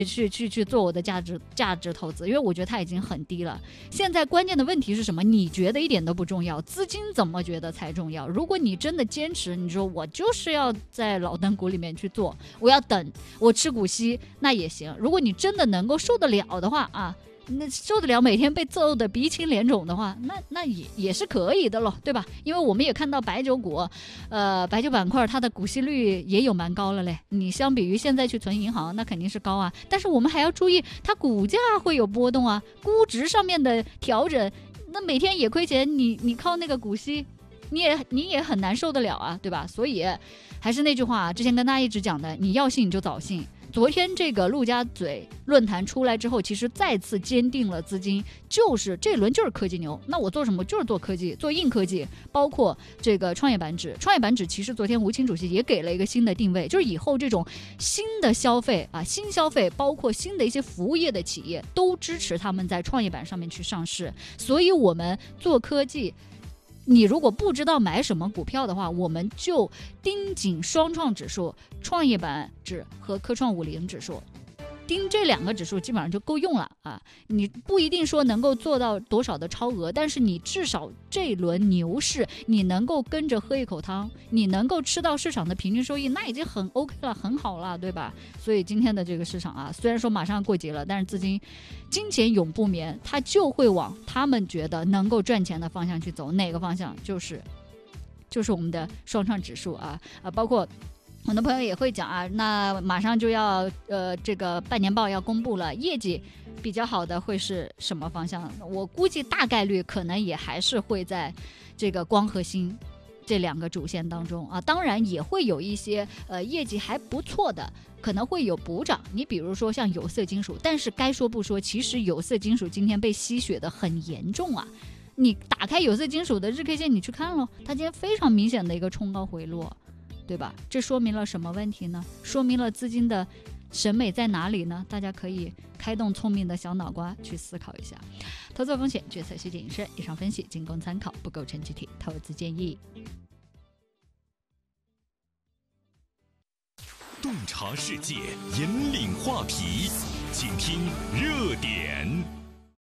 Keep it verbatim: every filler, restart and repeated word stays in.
去去去做我的价值价值投资，因为我觉得它已经很低了。现在关键的问题是什么？你觉得一点都不重要，资金怎么觉得才重要？如果你真的坚持，你说我就是要在老灯股里面去做，我要等我吃股息，那也行。如果你真的能够受得了的话啊。那受得了每天被揍得鼻青脸肿的话，那那也也是可以的咯，对吧？因为我们也看到白酒股，呃，白酒板块它的股息率也有蛮高了嘞。你相比于现在去存银行，那肯定是高啊。但是我们还要注意，它股价会有波动啊，估值上面的调整，那每天也亏钱，你你靠那个股息，你也你也很难受得了啊，对吧？所以还是那句话，之前跟大家一直讲的，你要信你就早信。昨天这个陆家嘴论坛出来之后，其实再次坚定了资金就是这轮就是科技牛，那我做什么就是做科技，做硬科技，包括这个创业板指。创业板指其实昨天吴清主席也给了一个新的定位，就是以后这种新的消费啊，新消费包括新的一些服务业的企业都支持他们在创业板上面去上市。所以我们做科技，你如果不知道买什么股票的话，我们就盯紧双创指数、创业板指和科创五零指数，盯这两个指数基本上就够用了啊！你不一定说能够做到多少的超额，但是你至少这轮牛市你能够跟着喝一口汤，你能够吃到市场的平均收益，那已经很 OK 了，很好了，对吧？所以今天的这个市场啊，虽然说马上过节了，但是资金金钱永不眠，它就会往他们觉得能够赚钱的方向去走。哪个方向？就是就是我们的双创指数啊啊，包括很多朋友也会讲啊，那马上就要呃这个半年报要公布了，业绩比较好的会是什么方向？我估计大概率可能也还是会在这个光和锌这两个主线当中啊，当然也会有一些呃业绩还不错的，可能会有补涨。你比如说像有色金属，但是该说不说，其实有色金属今天被吸血的很严重啊。你打开有色金属的日 K 线，你去看咯，它今天非常明显的一个冲高回落，对吧？这说明了什么问题呢？说明了资金的审美在哪里呢？大家可以开动聪明的小脑瓜去思考一下。投资风险决策需谨慎，以上分析仅供参考，不构成具体投资建议。 洞察世界，引领话题，请听热点。